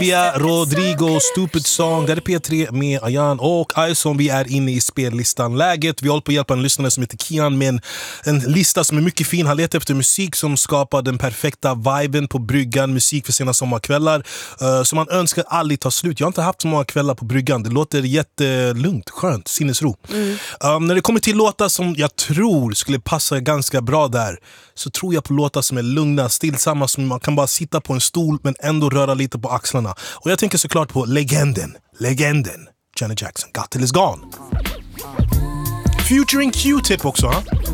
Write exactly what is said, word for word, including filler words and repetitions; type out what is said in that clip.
Olivia Rodrigo, Stupid Song. Där är P tre med Ayan och Ison. Vi är inne i spellistan Läget. Vi håller på att hjälpa en lyssnare som heter Kian med en, en lista som är mycket fin. Han letar efter musik som skapar den perfekta viben på bryggan. Musik för sina sommarkvällar uh, som man önskar aldrig ta slut. Jag har inte haft så många kvällar på bryggan. Det låter jättelugnt, skönt, sinnesro. Mm. Um, när det kommer till låtar som jag tror skulle passa ganska bra där, så tror jag på låtar som är lugna, stillsamma, som man kan bara sitta på en stol men ändå röra lite på axlarna. Och jag tänker såklart på legenden, legenden Janet Jackson, Got Till It's Gone. Featuring Q-Tip också, ha?